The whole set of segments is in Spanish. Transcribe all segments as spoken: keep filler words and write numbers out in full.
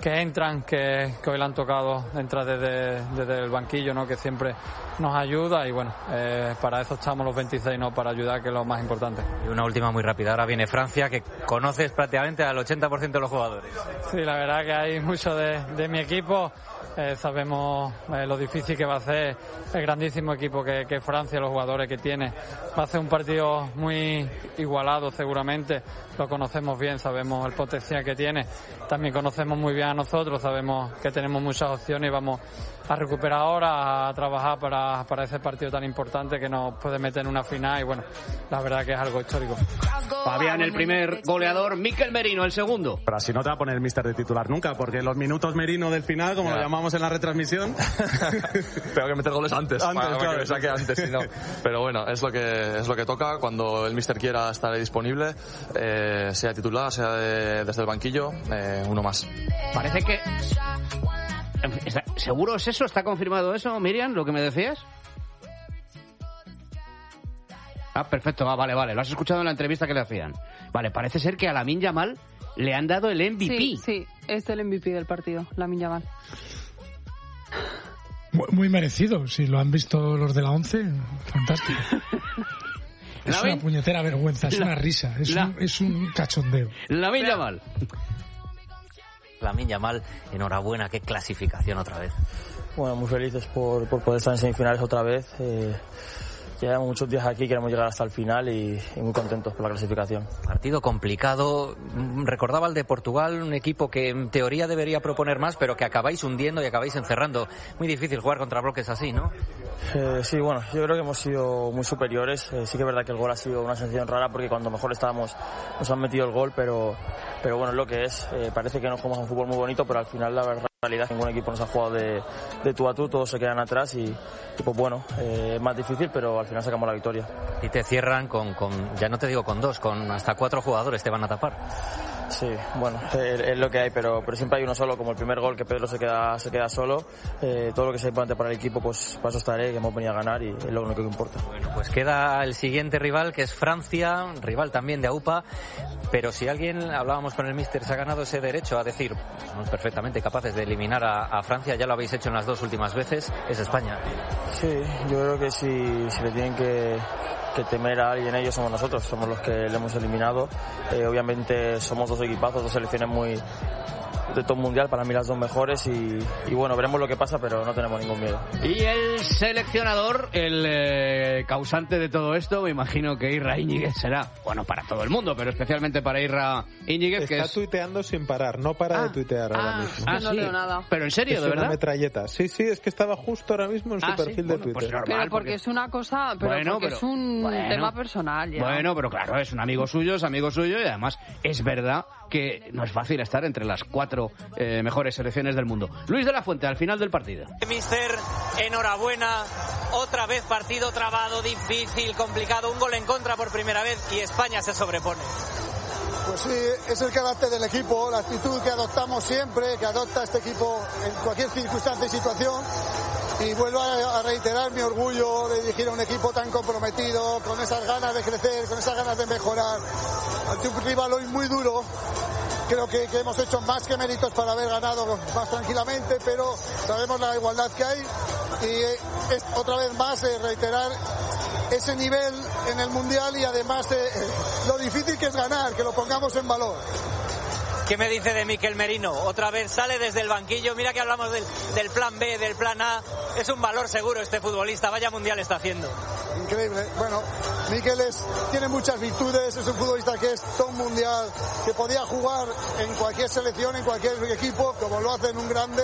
que entran, que, que hoy le han tocado entrar desde, desde el banquillo, ¿no? Que siempre nos ayuda y bueno, eh, para eso estamos los veintiséis, ¿no? Para ayudar, que es lo más importante. Y una última muy rápida, ahora viene Francia, que conoces prácticamente al ochenta por ciento de los jugadores. Sí, la verdad que hay mucho de, de mi equipo. Eh, sabemos eh, lo difícil que va a ser el grandísimo equipo que, que Francia, los jugadores que tiene. Va a ser un partido muy igualado seguramente, lo conocemos bien, sabemos el potencial que tiene, también conocemos muy bien a nosotros, sabemos que tenemos muchas opciones y vamos a recuperar ahora, a trabajar para, para ese partido tan importante que nos puede meter en una final y bueno, la verdad que es algo histórico. Fabián, el primer goleador, Mikel Merino, el segundo. Pero así no te va a poner el míster de titular nunca, porque los minutos Merino del final, como ya. Lo llamamos en la retransmisión... Tengo que meter goles antes, antes para, claro. Que me saque antes, si no. Pero bueno, es lo que es lo que toca, cuando el míster quiera estaré disponible, eh, sea titular, sea de, desde el banquillo, eh, uno más. Parece que... ¿Seguro es eso? ¿Está confirmado eso, Miriam, lo que me decías? Ah, perfecto, ah, vale, vale, lo has escuchado en la entrevista que le hacían. Vale, parece ser que a Lamine Yamal le han dado el M V P. Sí, sí, es el M V P del partido, Lamine Yamal. Muy, muy merecido, si lo han visto los de la once, fantástico. Es una puñetera vergüenza, es la, una risa, es, la, un, es un cachondeo. Lamine Yamal. Lamine Yamal, enhorabuena, qué clasificación otra vez. Bueno, muy felices por, por poder estar en semifinales otra vez. Eh, llevamos muchos días aquí, queremos llegar hasta el final y, y muy contentos por la clasificación. Partido complicado. Recordaba el de Portugal, un equipo que en teoría debería proponer más, pero que acabáis hundiendo y acabáis encerrando. Muy difícil jugar contra bloques así, ¿no? Eh, sí, bueno, yo creo que hemos sido muy superiores. Eh, sí que es verdad que el gol ha sido una sensación rara porque cuando mejor estábamos nos han metido el gol, pero, pero bueno, es lo que es. Eh, parece que no jugamos un fútbol muy bonito, pero al final la verdad... En realidad ningún equipo nos ha jugado de, de tú a tú, todos se quedan atrás y, y pues bueno, eh, es más difícil, pero al final sacamos la victoria. Y te cierran con, con, ya no te digo con dos, con hasta cuatro jugadores te van a tapar. Sí, bueno, es, es lo que hay, pero, pero siempre hay uno solo, como el primer gol que Pedro se queda, se queda solo. Eh, todo lo que sea importante para el equipo, pues para eso estaré, que hemos venido a ganar y es lo único que importa. Bueno, pues queda el siguiente rival, que es Francia, rival también de AUPA, pero si alguien, hablábamos con el míster, se ha ganado ese derecho a decir, somos perfectamente capaces de eliminar a, a Francia, ya lo habéis hecho en las dos últimas veces, es España. Sí, yo creo que si, si le tienen que... que temer a alguien, ellos somos nosotros, somos los que le hemos eliminado. Eh, obviamente somos dos equipazos, dos selecciones muy de top mundial, para mí las dos mejores y, y bueno, veremos lo que pasa, pero no tenemos ningún miedo. Y el seleccionador, el eh, causante de todo esto, me imagino que Irra Íñiguez será, bueno, para todo el mundo, pero especialmente para Irra Íñiguez, está que es... tuiteando sin parar, no para ah, de tuitear ah, ahora mismo. Ah, no sí. leo nada. Pero en serio, es ¿de verdad? Es una metralleta. Sí, sí, es que estaba justo ahora mismo en su ah, perfil ¿sí? de bueno, Twitter. Pues normal, pero porque, porque es una cosa, pero bueno, porque pero, es un bueno, tema personal ya. Bueno, pero claro, es un amigo suyo, es amigo suyo y además es verdad que no es fácil estar entre las cuatro eh, mejores selecciones del mundo. Luis de la Fuente, al final del partido. Mister, enhorabuena. Otra vez partido trabado, difícil, complicado. Un gol en contra por primera vez y España se sobrepone. Pues sí, es el carácter del equipo, la actitud que adoptamos siempre, que adopta este equipo en cualquier circunstancia y situación. Y vuelvo a reiterar mi orgullo de dirigir a un equipo tan comprometido, con esas ganas de crecer, con esas ganas de mejorar. Ante un rival hoy muy duro, creo que, que hemos hecho más que méritos para haber ganado más tranquilamente, pero sabemos la igualdad que hay y es, otra vez más eh, reiterar ese nivel en el Mundial y además eh, lo difícil que es ganar, que lo pongamos en valor. ¿Qué me dice de Mikel Merino? Otra vez sale desde el banquillo. Mira que hablamos del, del plan B, del plan A. Es un valor seguro este futbolista. Vaya mundial está haciendo. Increíble. Bueno, Mikel es, tiene muchas virtudes. Es un futbolista que es top mundial, que podía jugar en cualquier selección, en cualquier equipo, como lo hace en un grande.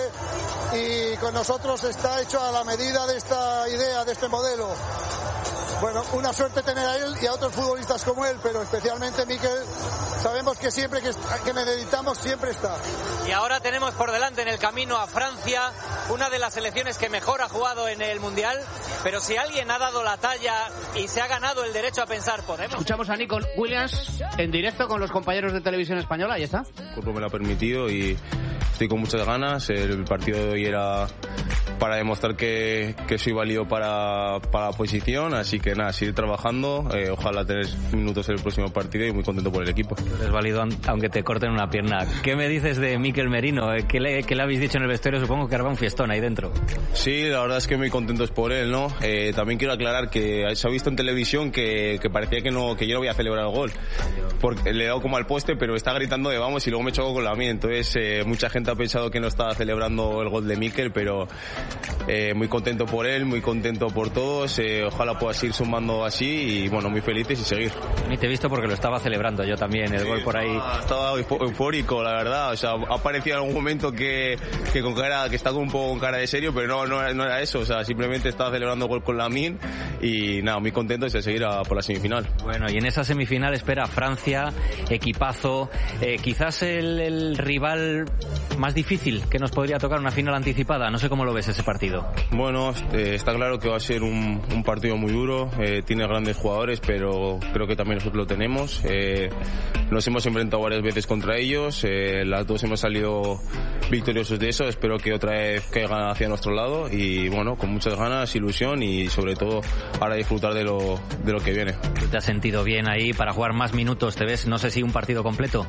Y con nosotros está hecho a la medida de esta idea, de este modelo. Bueno, una suerte tener a él y a otros futbolistas como él, pero especialmente Mikel, sabemos que siempre que, que necesitamos, siempre está. Y ahora tenemos por delante en el camino a Francia, una de las selecciones que mejor ha jugado en el Mundial, pero si alguien ha dado la talla y se ha ganado el derecho a pensar, podemos. Escuchamos a Nico Williams en directo con los compañeros de Televisión Española, ahí está. El cuerpo me lo ha permitido y estoy con muchas ganas, el partido de hoy era para demostrar que, que soy válido para, para la posición, así que nada, seguir trabajando, eh, ojalá tener minutos en el próximo partido y muy contento por el equipo. Eres válido aunque te corten una pierna. ¿Qué me dices de Mikel Merino? ¿Qué le, qué le habéis dicho en el vestuario? Supongo que hará un fiestón ahí dentro. Sí, la verdad es que muy contentos por él, ¿no? Eh, también quiero aclarar que se ha visto en televisión que, que parecía que no que yo no voy a celebrar el gol, porque le he dado como al poste, pero está gritando de vamos y luego me choco con la mía. Entonces eh, mucha gente ha pensado que no estaba celebrando el gol de Mikel, pero eh, muy contento por él, muy contento por todos. Eh, ojalá pueda seguir sumando así y bueno, muy felices y seguir. Ni te he visto porque lo estaba celebrando yo también, el sí, gol por ahí. Estaba eufórico, la verdad. O sea, ha parecido en algún momento que, que con cara, que está un poco con cara de serio, pero no, no, era, no era eso. O sea, simplemente estaba celebrando el gol con Lamine y nada, muy contento de seguir a, por la semifinal. Bueno, y en esa semifinal espera Francia, equipazo, eh, quizás el, el rival más difícil que nos podría tocar, una final anticipada. No sé cómo lo ves ese partido. Bueno, eh, está claro que va a ser un, un partido muy duro, eh, tiene grandes jugadores, pero creo que también nosotros lo tenemos. Eh, nos hemos enfrentado varias veces contra ellos, eh, las dos hemos salido victoriosos de eso. Espero que otra vez caigan hacia nuestro lado y bueno, con muchas ganas, ilusión y sobre todo ahora disfrutar de lo, de lo que viene. ¿Te has sentido bien ahí para jugar más minutos? ¿Te ves, no sé si un partido completo?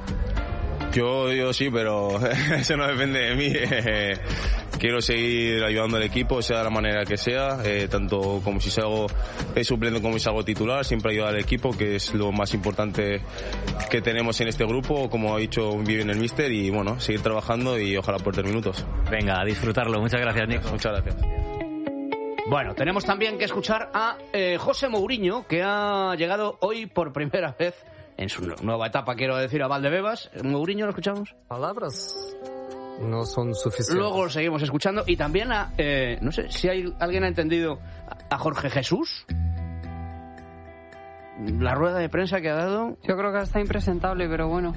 Yo, yo sí, pero eso no depende de mí. Quiero seguir ayudando al equipo, sea de la manera que sea, eh, tanto como si salgo eh, suplente como si salgo titular, siempre ayudar al equipo, que es lo más importante que tenemos en este grupo, como ha dicho bien el míster, y bueno, seguir trabajando y ojalá por tres minutos. Venga, a disfrutarlo. Muchas gracias, Nico. Muchas gracias. Bueno, tenemos también que escuchar a eh, José Mourinho, que ha llegado hoy por primera vez en su nueva etapa, quiero decir, a Valdebebas. Mourinho, ¿lo escuchamos? Palabras no son suficientes. Luego lo seguimos escuchando y también a, eh, no sé, si hay alguien ha entendido a Jorge Jesús. La rueda de prensa que ha dado. Yo creo que está impresentable, pero bueno.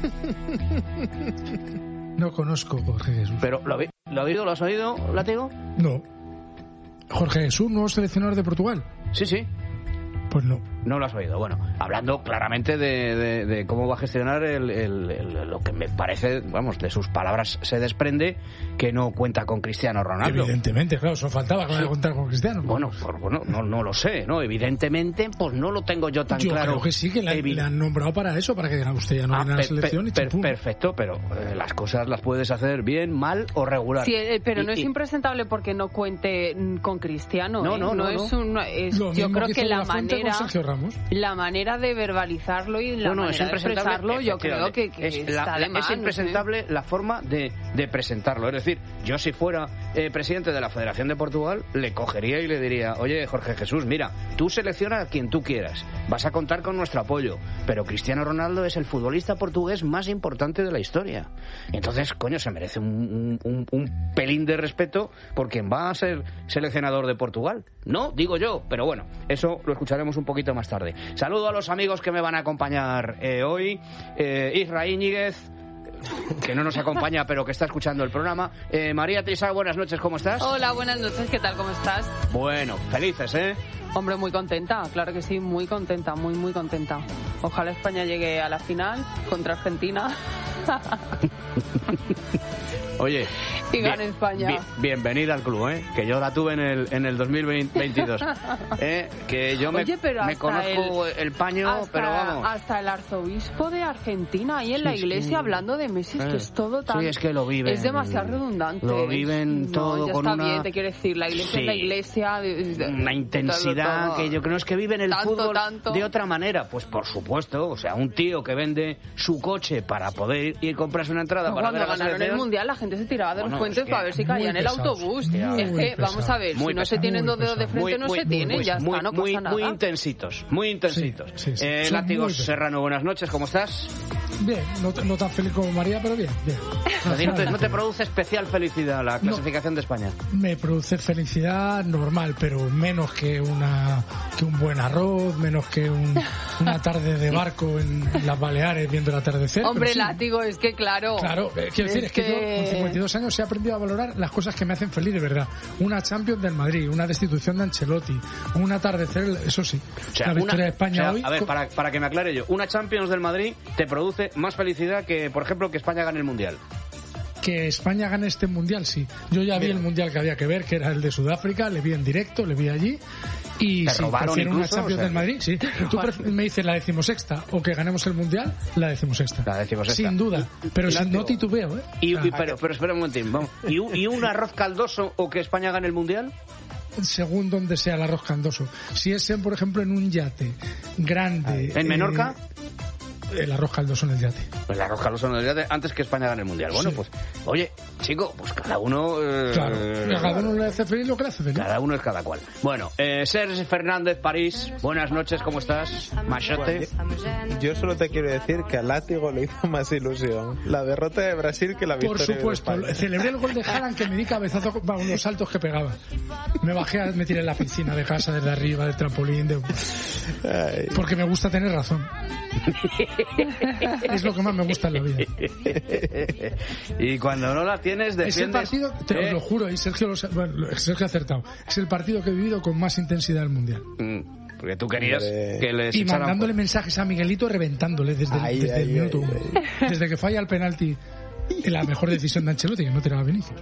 No conozco Jorge Jesús. Pero, ¿lo, ¿lo ha oído? ¿Lo has oído, Látigo? No. Jorge Jesús, nuevo seleccionador de Portugal. Sí, sí. Pues no. No lo has oído. Bueno, hablando claramente de, de, de cómo va a gestionar el, el, el, lo que me parece, vamos, de sus palabras se desprende que no cuenta con Cristiano Ronaldo. Evidentemente, claro, eso faltaba que sí. Contar con Cristiano. Bueno, pues, bueno no, no lo sé, ¿no? Evidentemente, pues no lo tengo yo tan yo claro. Yo creo que sí, que le, le han nombrado para eso, para que usted ya no ah, viene a la selección per, y per, Perfecto, pero eh, las cosas las puedes hacer bien, mal o regular. Sí, eh, pero y, no es y... impresentable porque no cuente con Cristiano. No, ¿eh? no, no. no, no. Es un, es, yo creo que, que la manera... La manera de verbalizarlo y la no, no, manera de expresarlo, yo creo que, que es, está la, de más, es impresentable no sé. la forma de, de presentarlo. Es decir, yo si fuera eh, presidente de la Federación de Portugal, le cogería y le diría, oye, Jorge Jesús, mira, tú selecciona a quien tú quieras, vas a contar con nuestro apoyo, pero Cristiano Ronaldo es el futbolista portugués más importante de la historia. Entonces, coño, se merece un, un, un pelín de respeto por quien va a ser seleccionador de Portugal. No, digo yo, pero bueno, eso lo escucharemos un poquito más tarde. Saludo a los amigos que me van a acompañar eh, hoy. Eh, Isra Íñiguez, que no nos acompaña pero que está escuchando el programa. Eh, María Trisá, buenas noches, ¿cómo estás? Hola, buenas noches, ¿qué tal? ¿Cómo estás? Bueno, felices, ¿eh? Hombre, muy contenta, claro que sí, muy contenta, muy, muy contenta. Ojalá España llegue a la final contra Argentina. Oye, y gane bien, España. Bien, bienvenida al club, ¿eh? Que yo la tuve en el en el dos mil veintidós. ¿Eh? Que yo me, Oye, pero me conozco el, el paño, hasta, pero vamos. Hasta el arzobispo de Argentina ahí en sí, la iglesia sí. hablando de Messi, es que es todo tan... Sí, es que lo viven. Es demasiado redundante. Lo viven no, todo ya con está una... bien, te quiero decir, la iglesia sí. es la iglesia... De, de, una intensidad todo, todo. Que yo creo es que viven el tanto, fútbol tanto. de otra manera. Pues por supuesto, o sea, un tío que vende su coche para poder ir y comprarse una entrada no, para cuando ver a la ganaron selección. el Mundial la gente se tiraba de bueno, los puentes es que para ver si caía en el pesados, autobús. Es que, pesado, vamos a ver, si no pesado, se tienen dos dedos de frente, muy, no muy, se tienen, muy, ya muy, está, no muy, pasa nada. Muy intensitos, muy intensitos. Sí, sí, sí. Eh, Látigos Serrano, buenas noches, ¿cómo estás? Bien, no, no tan feliz como María, pero bien, bien. ¿No te, no te produce especial felicidad la clasificación no, de España? Me produce felicidad normal, pero menos que una que un buen arroz, menos que un, una tarde de barco en las Baleares viendo el atardecer. Hombre, sí, Látigo, es que claro. Claro, eh, quiero decir, es que... es que yo con cincuenta y dos años he aprendido a valorar las cosas que me hacen feliz de verdad. Una Champions del Madrid, una destitución de Ancelotti, un atardecer, eso sí. O sea, la victoria una, de España o sea, hoy... A ver, para, para que me aclare yo, una Champions del Madrid te produce más felicidad que, por ejemplo, que España gane el Mundial. Que España gane este mundial, sí. Yo ya vi el mundial que había que ver, que era el de Sudáfrica, le vi en directo, le vi allí. Y ¿Te si robaron prefiero una incluso? Champions O sea, del Madrid, sí. Tú pref- me dices la decimosexta o que ganemos el mundial, la decimosexta. La decimosexta. Sin duda. Pero sin, no titubeo, ¿eh? Y, O sea, y- pero, pero espera un momentín, vamos. ¿Y, un- ¿Y un arroz caldoso o que España gane el mundial? según donde sea el arroz candoso. Si es, en, por ejemplo, en un yate grande... ¿En Menorca? Eh, el arroz caldoso en el yate. Pues el arroz caldoso en el yate antes que España gane el mundial. Bueno, Sí. pues, oye, chico, pues cada uno... eh, Claro, y a cada uno le hace feliz lo que le hace feliz. Cada uno es cada cual. Bueno, eh, Sergio Fernández, París, buenas noches, ¿cómo estás? Machote. Yo solo te quiero decir que al látigo le hizo más ilusión la derrota de Brasil que la Por victoria de supuesto, España. celebré el gol de Haaland que me di cabezazo con con los saltos que pegaba. Me bajé, a- me tiré en la piscina de casa desde arriba, del trampolín, de... porque me gusta tener razón. Es lo que más me gusta en la vida. Y cuando no la tienes, defiendes... Es el partido, te ¿eh? os lo juro, y Sergio, lo, sa- bueno, Sergio ha acertado, es el partido que he vivido con más intensidad del Mundial. Mm, porque tú querías Hombre. que les Y echaran mandándole fuera. mensajes a Miguelito, reventándole desde, el- Ay, desde ay, el minuto ay, uno. Desde que falla el penalti, la mejor decisión de Ancelotti, que no tiraba a Vinicius.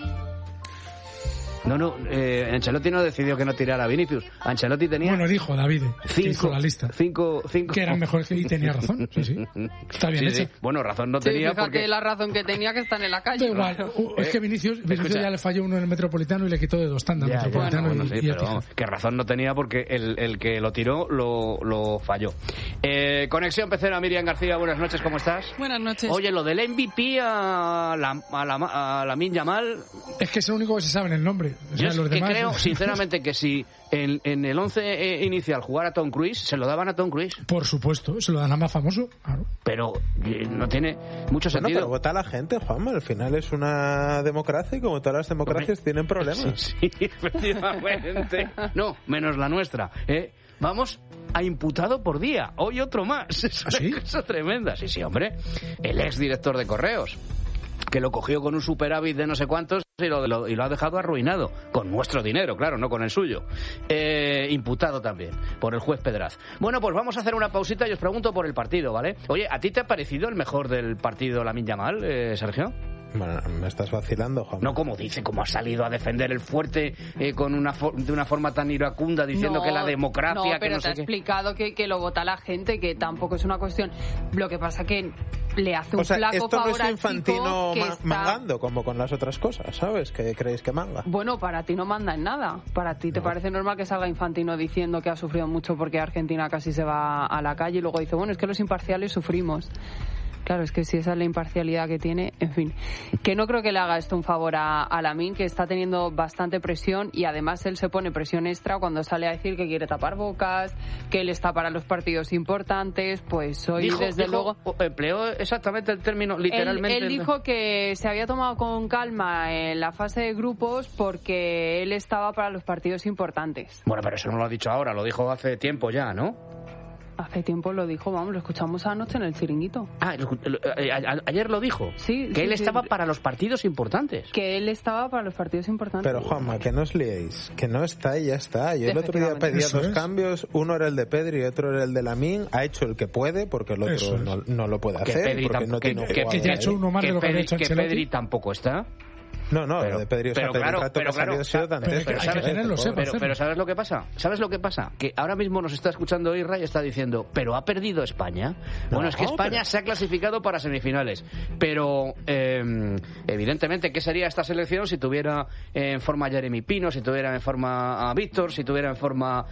No, no, eh, Ancelotti no decidió que no tirara a Vinicius. Ancelotti tenía... Bueno, dijo David, que hizo cinco, la lista. cinco, cinco... Que eran mejores que... Y tenía razón, sí, sí. Está bien Sí, hecho. sí. Bueno, razón no Sí, tenía fíjate porque... la razón que tenía que están en la calle. Da igual, claro. uh, es que Vinicius, Vinicius escucha. ya le falló uno en el Metropolitano y le quitó de dos tandas Ya, ya, Metropolitano bueno, y, sí, y pero Etihad. vamos, que razón no tenía porque el, el que lo tiró lo, lo falló. Eh, conexión Pecera, Miriam García, buenas noches, ¿cómo estás? Buenas noches. Oye, lo del M V P a la, a la, a Lamine Yamal, Es que es el único que se sabe en el nombre. O sea, yo es los que demás... creo, sinceramente, que si en, en el once eh, inicial jugara Tom Cruise, se lo daban a Tom Cruise. Por supuesto, se lo dan a más famoso. Claro. Pero eh, no tiene mucho Bueno, sentido. pero vota la gente, Juanma. Al final es una democracia y como todas las democracias tienen problemas. Sí, efectivamente. No, menos la nuestra. ¿eh? Vamos a imputado por día. Hoy otro más. Es una ¿Sí? cosa tremenda. Sí, sí, hombre. El ex director de Correos, que lo cogió con un superávit de no sé cuántos y lo, lo- y lo ha dejado arruinado. Con nuestro dinero, claro, no con el suyo. Eh, imputado también por el juez Pedraz. Bueno, pues vamos a hacer una pausita y os pregunto por el partido, ¿vale? Oye, ¿a ti te ha parecido el mejor del partido Lamine Yamal, eh, Sergio? Bueno, me estás vacilando, Juanma. No, como dice, como ha salido a defender el fuerte eh, con una fo- de una forma tan iracunda, diciendo No, que la democracia, no, que pero no te sé ha qué. explicado que, que lo vota la gente, que tampoco es una cuestión. Lo que pasa que le hace un O sea, flaco esto no favor es al infantino chico que ma- está... mangando como con las otras cosas, ¿sabes? Que creéis que manga. Bueno, para ti no manda en nada. Para ti te parece normal que salga Infantino diciendo que ha sufrido mucho porque Argentina casi se va a la calle y luego dice, bueno, es que los imparciales sufrimos. Claro, es que si esa es la imparcialidad que tiene, en fin. Que no creo que le haga esto un favor a, a Lamine, que está teniendo bastante presión y además él se pone presión extra cuando sale a decir que quiere tapar bocas, que él está para los partidos importantes, pues hoy Dijo- desde dijo- luego... o- empleó exactamente el término, Él, literalmente. él dijo que se había tomado con calma en la fase de grupos porque él estaba para los partidos importantes. Bueno, pero eso no lo ha dicho ahora, lo dijo hace tiempo ya, ¿no? Hace tiempo lo dijo, vamos, lo escuchamos anoche en el chiringuito. Ah, lo- lo- eh, a- a- ayer lo dijo. Sí, que sí, él sí. estaba para los partidos importantes. Que él estaba para los partidos importantes. Pero Juanma, que no os liéis, que no está y ya está. Yo el otro día Efectivamente. pedía Eso dos es. cambios, uno era el de Pedri y otro era el de Lamine. Ha hecho el que puede porque el Eso otro es. no, no lo puede Que hacer Pedri porque tampoco- no tiene un que- jugador. Que ya ha hecho uno más que de lo que Pedri, había hecho que Ancelotti. Pedri tampoco está. No, no, Pero- el de Pedri, o sea, pero el claro, contrato pero que ha salido claro, ha sido o sea, tan pero dantesco. hay que tenerlo, sepa Pero, hacerlo. pero ¿sabes lo que pasa? ¿Sabes lo que pasa? Que ahora mismo nos está escuchando Isra y está diciendo, pero ha perdido España. Bueno, No, es que España pero- se ha clasificado para semifinales. Pero, eh, evidentemente, ¿qué sería esta selección si tuviera en forma a Jeremy Pino, si tuviera en forma a Víctor, si tuviera en forma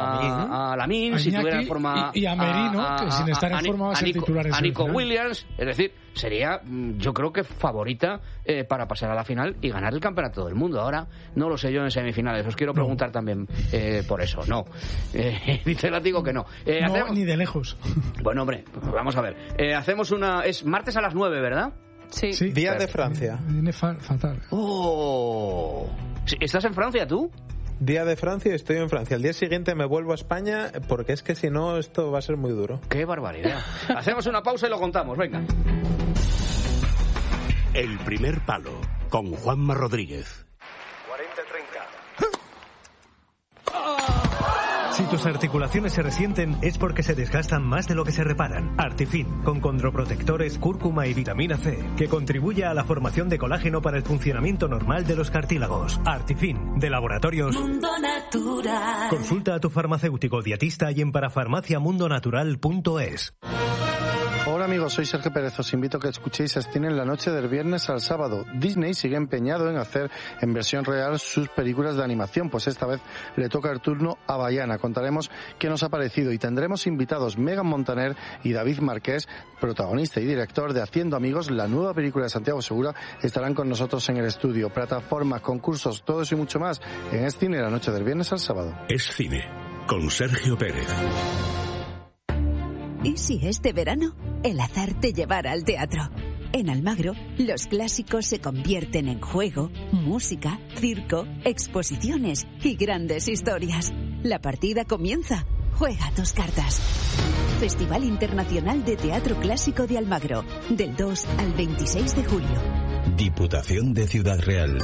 a, a Lamine, A si Iñaki tuviera en forma y- y a Merino, que sin estar en Ni- forma va a ser Nico- titular en a Nico semifinal. Williams. Es decir, sería, mm, yo creo que favorita eh, para pasar a la final y ganar el campeonato del mundo. Ahora no lo sé yo en semifinales. Os quiero preguntar también eh, por eso. No. Eh, dice el látigo que no. Eh, No, hacemos- ni de lejos. Bueno, hombre, vamos a ver. Eh, hacemos una... Es martes a las nueve, ¿verdad? Sí. Sí. Día de Francia. Viene fa- fatal. ¡Oh! Sí, ¿estás en Francia tú? Día de Francia y estoy en Francia. El día siguiente me vuelvo a España porque es que si no esto va a ser muy duro. ¡Qué barbaridad! Hacemos una pausa y lo contamos. Venga. El primer palo, con Juanma Rodríguez. cuarenta treinta. Si tus articulaciones se resienten es porque se desgastan más de lo que se reparan. Artifin, con condroprotectores, cúrcuma y vitamina C, que contribuye a la formación de colágeno para el funcionamiento normal de los cartílagos. Artifin, de Laboratorios Mundo Natural. Consulta a tu farmacéutico dietista y en parafarmaciamundonatural punto es. Hola amigos, soy Sergio Pérez. Os invito a que escuchéis Cine en la noche del viernes al sábado. Disney sigue empeñado en hacer en versión real sus películas de animación, pues esta vez le toca el turno a Bayana. Contaremos qué nos ha parecido y tendremos invitados Megan Montaner y David Marqués, protagonista y director de Haciendo Amigos, la nueva película de Santiago Segura. Estarán con nosotros en el estudio. Plataformas, concursos, todo eso y mucho más en Es Cine en la noche del viernes al sábado. Es Cine, con Sergio Pérez. ¿Y si este verano el azar te llevara al teatro? En Almagro, los clásicos se convierten en juego, música, circo, exposiciones y grandes historias. La partida comienza. Juega tus cartas. Festival Internacional de Teatro Clásico de Almagro, del dos al veintiséis de julio. Diputación de Ciudad Real.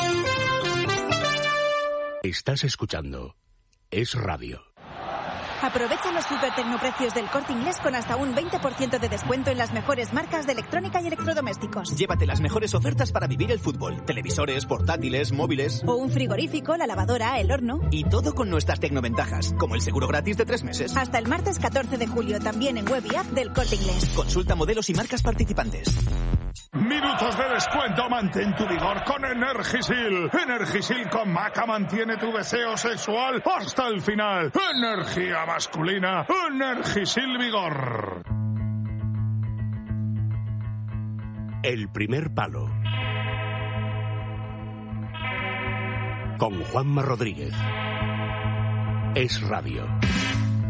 Estás escuchando Es Radio. Aprovecha los supertecnoprecios del Corte Inglés con hasta un veinte por ciento de descuento en las mejores marcas de electrónica y electrodomésticos. Llévate las mejores ofertas para vivir el fútbol. Televisores, portátiles, móviles. O un frigorífico, la lavadora, el horno. Y todo con nuestras tecnoventajas, como el seguro gratis de tres meses. Hasta el martes catorce de julio, también en web y app del Corte Inglés. Consulta modelos y marcas participantes. Minutos de descuento, mantén tu vigor con Energisil. Energisil con maca mantiene tu deseo sexual hasta el final. Energía masculina, Energisil Vigor. El primer palo. Con Juanma Rodríguez. Es Radio.